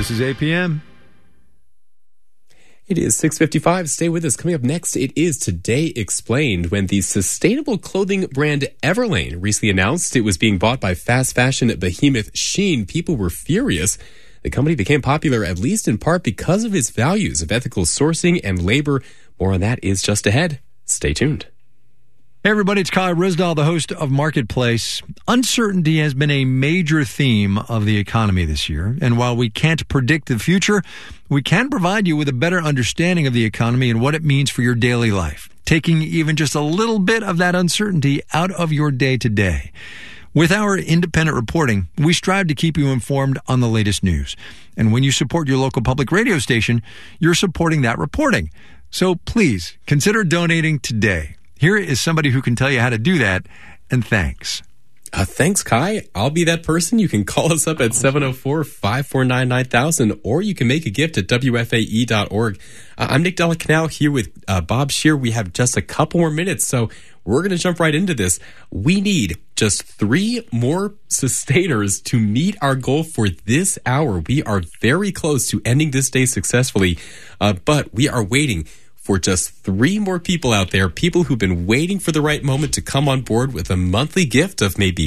This is APM. It is 6:55. Stay with us. Coming up next, it is Today Explained, when the sustainable clothing brand Everlane recently announced it was being bought by fast fashion behemoth Shein. People were furious. The company became popular at least in part because of its values of ethical sourcing and labor. More on that is just ahead. Stay tuned. Hey everybody, it's Kai Risdahl, the host of Marketplace. Uncertainty has been a major theme of the economy this year, and while we can't predict the future, we can provide you with a better understanding of the economy and what it means for your daily life, taking even just a little bit of that uncertainty out of your day-to-day. With our independent reporting, we strive to keep you informed on the latest news. And when you support your local public radio station, you're supporting that reporting. So please consider donating today. Here is somebody who can tell you how to do that, and thanks. Thanks, Kai. I'll be that person. You can call us up at 704-549-9000, or you can make a gift at WFAE.org. I'm Nick Delacanal here with Bob Scheer. We have just a couple more minutes, so we're going to jump right into this. We need just 3 more sustainers to meet our goal for this hour. We are very close to ending this day successfully, but we are waiting for just 3 more people out there, people who've been waiting for the right moment to come on board with a monthly gift of maybe